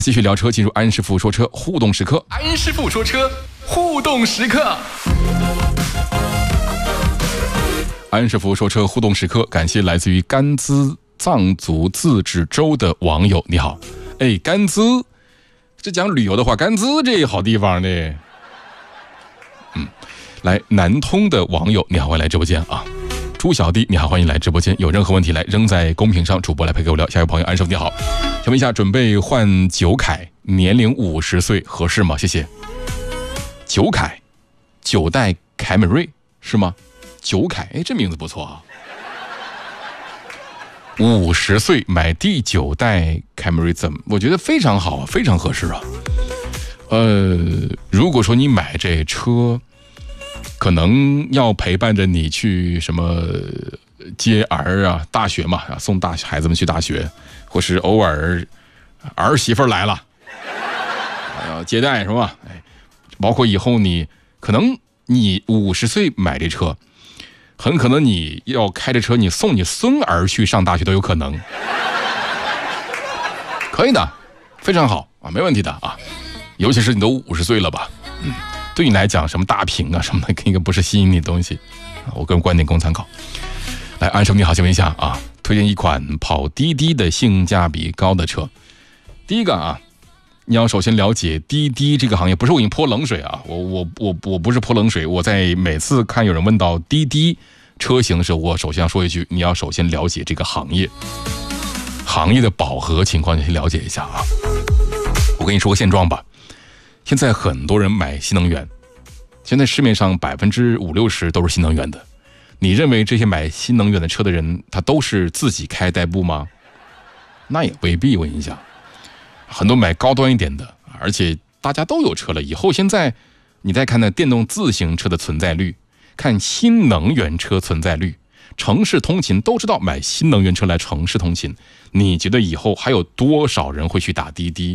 继续聊车，进入安师傅说车互动时刻。 安师傅说车互动时刻。 安师傅说车互动时刻，感谢来自于甘孜藏族自治州的网友。你好，甘孜，这讲旅游的话，甘孜这好地方呢。来南通的网友，你好，欢迎来直播间啊。朱小弟，你好，欢迎来直播间。有任何问题来扔在公屏上，主播来陪给我聊。下一位朋友安师傅，你好，请问一下，准备换九凯，年龄50岁合适吗？谢谢。九凯，9代凯美瑞是吗？九凯，这名字不错啊。50岁买第9代凯美瑞，我觉得非常好啊，非常合适啊。如果说你买这车，可能要陪伴着你去什么接儿啊，大学嘛，送孩子们去大学，或是偶尔儿媳妇来了，要接待是吧？包括以后你可能你50岁买这车，很可能你要开着车，你送你孙儿去上大学都有可能，可以的，非常好啊，没问题的啊，尤其是你都50岁了吧，对你来讲，什么大屏啊什么的，应该不是吸引你的东西，我个人观点供参考。来，安师傅你好，请问一下啊，推荐一款跑滴滴的性价比高的车。第一个啊，你要首先了解滴滴这个行业，不是我给你泼冷水啊，我不是泼冷水，我在每次看有人问到滴滴车型的时候，我首先要说一句，你要首先了解这个行业的饱和情况，你先了解一下啊。我跟你说个现状吧。现在很多人买新能源，现在市面上50%-60%都是新能源的。你认为这些买新能源的车的人，他都是自己开代步吗？那也未必。我跟你讲，很多买高端一点的，而且大家都有车了。以后现在你再看那电动自行车的存在率，看新能源车存在率，城市通勤都知道买新能源车来城市通勤。你觉得以后还有多少人会去打滴滴？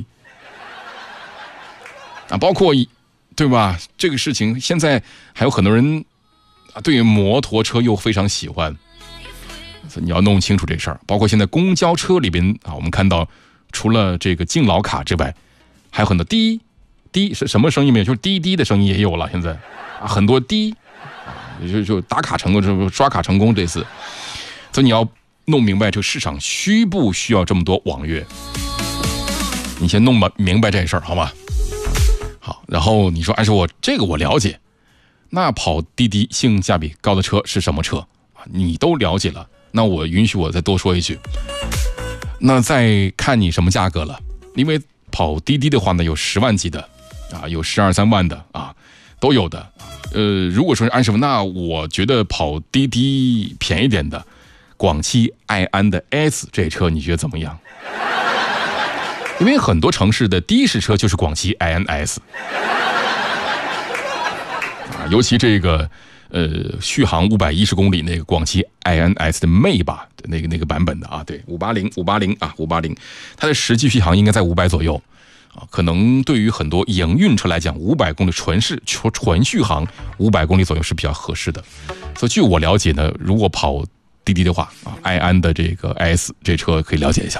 包括对吧？这个事情现在还有很多人对摩托车又非常喜欢，所以你要弄清楚这事儿。包括现在公交车里边我们看到除了这个敬老卡之外，还有很多滴是什么声音没有？就是滴滴的声音也有了。现在很多滴就打卡成功，刷卡成功这次。所以你要弄明白这个市场需不需要这么多网约，你先弄明白这事儿好吗？好，然后你说安师傅这个我了解，那跑滴滴性价比高的车是什么车？你都了解了，那我允许我再多说一句，那再看你什么价格了，因为跑滴滴的话呢，有10万级的有12、13万的都有的。如果说是安师傅，那我觉得跑滴滴便宜点的，广汽埃安的 S 这车你觉得怎么样？因为很多城市的的士车就是广汽埃安 S， 尤其这个续航510公里那个广汽埃安 S 的魅吧那个版本的对580，它的实际续航应该在500左右可能对于很多营运车来讲，500公里纯续航500公里左右是比较合适的。所以据我了解呢，如果跑滴滴的话埃安的这个 S 这车可以了解一下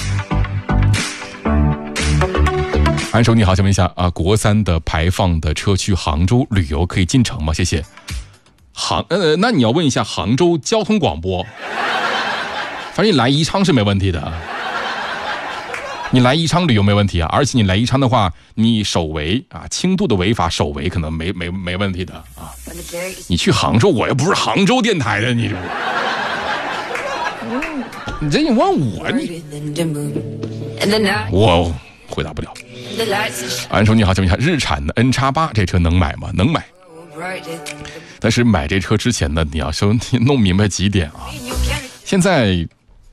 安叔你好，请问一下国3的排放的车去杭州旅游可以进城吗？谢谢。那你要问一下杭州交通广播，反正你来宜昌是没问题的，你来宜昌旅游没问题而且你来宜昌的话，你守违轻度的违法守违可能没问题的你去杭州，我又不是杭州电台的，你这你问我回答不了。安叔你好，请问一下日产的 N-8 这车能买吗？能买，但是买这车之前呢，你要先弄明白几点现在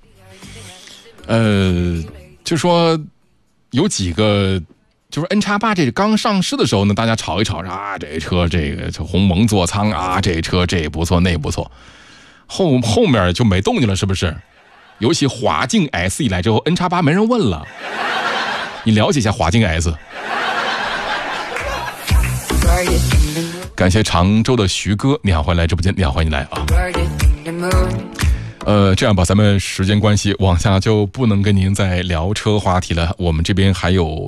就说有几个，就是 N-8 这刚上市的时候呢，大家吵一吵这车这个鸿蒙座舱这车这也不错那也不错，后面就没动静了，是不是？尤其华境 S 一来之后 ，N-8 没人问了。你了解一下华境 S。感谢常州的徐哥，你好，欢迎来直播间，你好，欢迎来这样吧，咱们时间关系，往下就不能跟您再聊车话题了。我们这边还有